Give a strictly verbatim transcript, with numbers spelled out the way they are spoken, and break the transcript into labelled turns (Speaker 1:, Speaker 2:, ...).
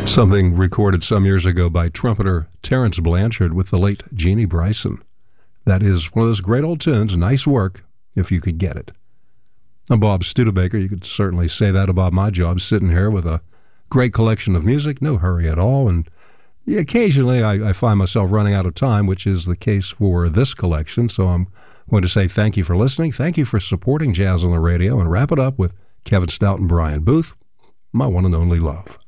Speaker 1: Something recorded some years ago by trumpeter Terrence Blanchard with the late Jeannie Bryson. That is one of those great old tunes, nice work, if you could get it. I'm Bob Studebaker. You could certainly say that about my job, sitting here with a great collection of music, no hurry at all, and yeah, occasionally I, I find myself running out of time, which is the case for this collection, so I'm going to say thank you for listening, thank you for supporting Jazz on the Radio, and wrap it up with Kevin Stout and Brian Booth, my one and only love.